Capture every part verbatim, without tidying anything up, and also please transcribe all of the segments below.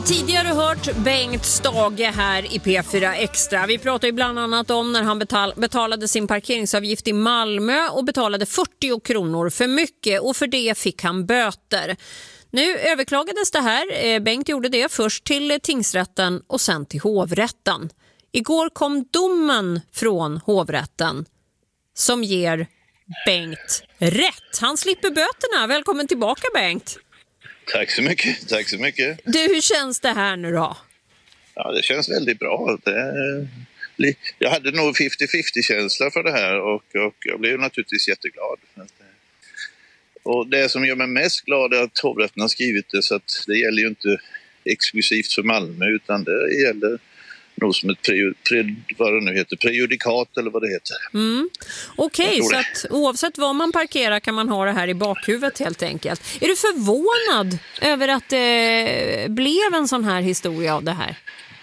Tidigare hört Bengt Stage här i P fyra Extra. Vi pratade ju bland annat om när han betal- betalade sin parkeringsavgift i Malmö och betalade fyrtio kronor för mycket, och för det fick han böter. Nu överklagades det här. Bengt gjorde det först till tingsrätten och sen till hovrätten. Igår kom domen från hovrätten som ger Bengt rätt. Han slipper böterna. Välkommen tillbaka, Bengt. Tack så mycket, tack så mycket. Du, hur känns det här nu då? Ja, det känns väldigt bra. Det, jag hade nog femtio-femtio-känsla för det här och, och jag blev naturligtvis jätteglad. Och det som gör mig mest glad är att hovrätten har skrivit det, så att det gäller ju inte exklusivt för Malmö, utan det gäller nog som ett pre, pre, vad det nu heter, prejudikat eller vad det heter. Mm. Okej, okay, så att oavsett var man parkerar kan man ha det här i bakhuvudet helt enkelt. Är du förvånad över att det blev en sån här historia av det här?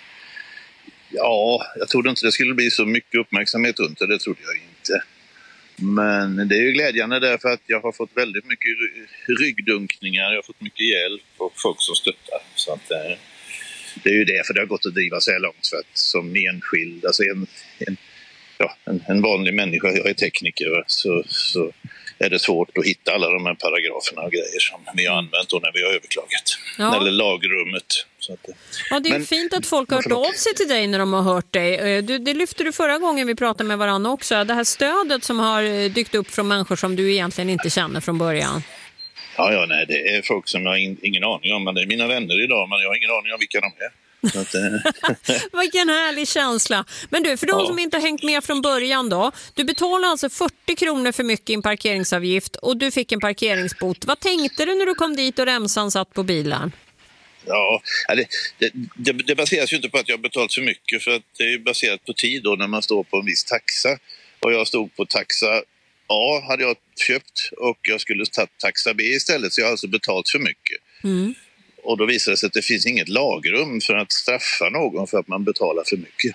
Ja, jag trodde inte det skulle bli så mycket uppmärksamhet runt det, det trodde jag inte. Men det är ju glädjande därför att jag har fått väldigt mycket ryggdunkningar, jag har fått mycket hjälp och folk som stöttar. Så att det är ju det, för det har gått att driva så här långt, för att som enskild, alltså en, en, ja, en, en vanlig människa, jag är tekniker, så, så är det svårt att hitta alla de här paragraferna och grejer som vi har använt då när vi har överklagat. Ja. Eller lagrummet. Så att, ja, det är men, fint att folk har hört av sig till dig när de har hört dig. Du, det lyfte du förra gången vi pratade med varandra också. Det här stödet som har dykt upp från människor som du egentligen inte känner från början. Ja, ja, nej, det är folk som jag har in, ingen aning om, men det är mina vänner idag, men jag har ingen aning om vilka de är. Så att, eh. Vilken härlig känsla. Men du, för de ja. som inte har hängt med från början då, du betalar alltså fyrtio kronor för mycket i en parkeringsavgift och du fick en parkeringsbot. Vad tänkte du när du kom dit och remsan satt på bilen? Ja, det, det, det, det baseras ju inte på att jag har betalt för mycket, för att det är baserat på tid då när man står på en viss taxa. Och jag stod på taxa A hade jag köpt och jag skulle ta taxa B istället, så jag har alltså betalt för mycket. Mm. Och då visade det sig att det finns inget lagrum för att straffa någon för att man betalar för mycket.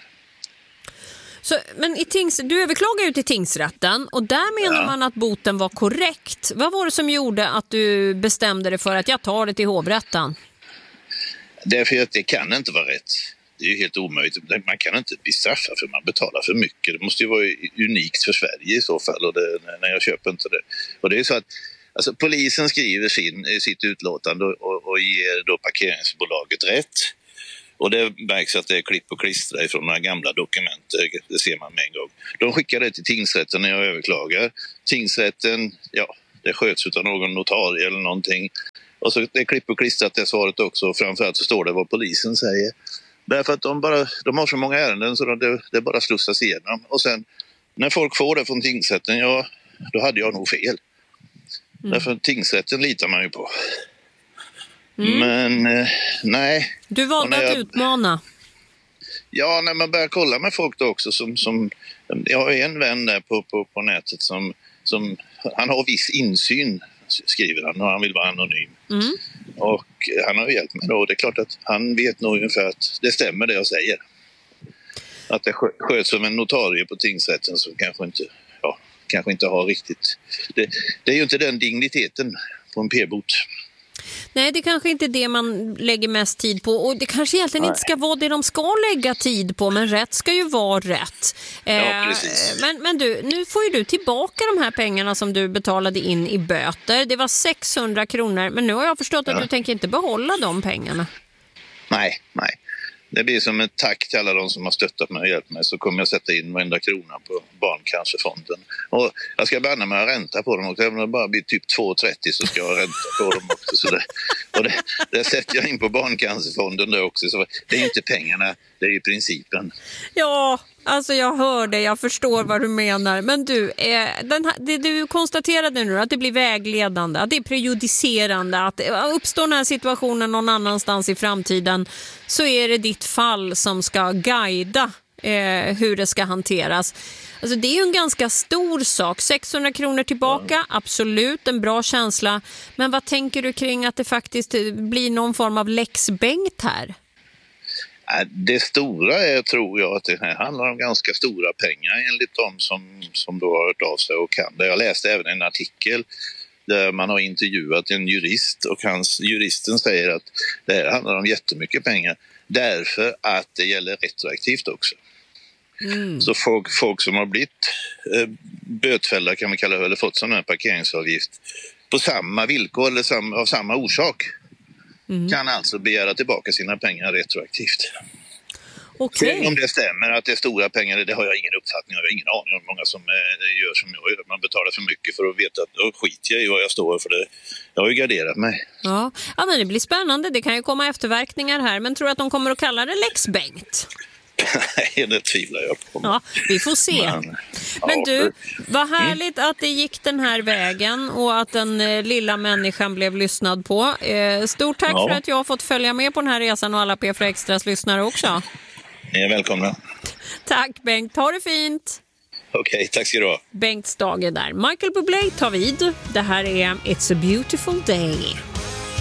Så, men i tings, du överklagar ju till tingsrätten och där menar ja. man att boten var korrekt. Vad var det som gjorde att du bestämde dig för att jag tar det till hovrätten? Därför att det kan inte vara rätt. Det är ju helt omöjligt. Man kan inte bli straffad för att man betalar för mycket. Det måste ju vara unikt för Sverige i så fall, och det, när jag köper inte det. Och det är så att alltså, polisen skriver sin, sitt utlåtande och, och ger då parkeringsbolaget rätt. Och det märks att det är klipp och klistra ifrån några gamla dokument. Det ser man med en gång. De skickar det till tingsrätten när jag överklagar. Tingsrätten, ja, det sköts av någon notarie eller någonting. Och så det är klipp och klistrat det svaret också. Och framförallt så står det vad polisen säger. Därför att de, bara, de har så många ärenden så det, det bara slussas igenom. Och sen när folk får det från tingsrätten, ja, då hade jag nog fel. Mm. Därför att tingsrätten litar man ju på. Mm. Men eh, nej. Du valde att jag, utmana. Ja, när man börjar kolla med folk då också. Som, som, jag har en vän där på, på, på nätet som, som han har viss insyn, skriver han, och han vill vara anonym. Mm. Och han har hjälpt mig då. Det är klart att han vet nog ungefär att det stämmer det jag säger. Att det sköts som en notarie på tingsrätten som kanske inte, ja, kanske inte har riktigt. Det, det är ju inte den digniteten på en p-bot. Nej, det kanske inte är det man lägger mest tid på. Och det kanske egentligen Nej. inte ska vara det de ska lägga tid på. Men rätt ska ju vara rätt. Ja, precis. Men, men du, nu får ju du tillbaka de här pengarna som du betalade in i böter. Det var sexhundra kronor. Men nu har jag förstått att ja. du tänker inte behålla de pengarna. Nej, nej. Det blir som ett tack till alla de som har stöttat mig och hjälpt mig, så kommer jag sätta in varenda krona på Barncancerfonden. Och jag ska börja med att ränta på dem också. Även om det bara blir typ två trettio så ska jag ränta på dem också. Så det, och det, det sätter jag in på Barncancerfonden då också. Så det är ju inte pengarna, det är ju principen. Ja, alltså jag hör det, jag förstår vad du menar. Men du, eh, den här, det du konstaterade nu, att det blir vägledande, att det är prejudicerande, att uppstår den här situationen någon annanstans i framtiden, så är det ditt fall som ska guida eh, hur det ska hanteras. Alltså det är ju en ganska stor sak. sexhundra kronor tillbaka, ja. Absolut en bra känsla. Men vad tänker du kring att det faktiskt blir någon form av Lex Bengt här? Det stora är, tror jag, att det här handlar om ganska stora pengar enligt de som, som då har hört av sig och kan det. Jag läste även en artikel där man har intervjuat en jurist och hans, juristen säger att det här handlar om jättemycket pengar därför att det gäller retroaktivt också. Mm. Så folk, folk som har blivit eh, bötfällda kan man kalla det, eller fått sån här parkeringsavgift på samma villkor eller sam, av samma orsak mm. kan alltså begära tillbaka sina pengar retroaktivt. Okay. Om det stämmer att det är stora pengar, det har jag ingen uppfattning, jag har ingen aning om många som eh, gör som jag gör. Man betalar för mycket för att veta att då skiter jag i vad jag står för. Det. Jag har ju garderat mig. Ja. Ja, men det blir spännande. Det kan ju komma efterverkningar här. Men tror du att de kommer att kalla det Lex Bengt? Nej, det tvivlar jag på. Ja, vi får se. Men, men ja, du, vad härligt mm. att det gick den här vägen och att den eh, lilla människan blev lyssnad på. Eh, stort tack ja. för att jag har fått följa med på den här resan och alla P fyra Extras lyssnare också. Ni är välkomna. Tack Bengt, ha det fint. Okej, okay, tack ska du ha. Bengt Stage där. Michael Bublé tar vid. Det här är It's a beautiful day.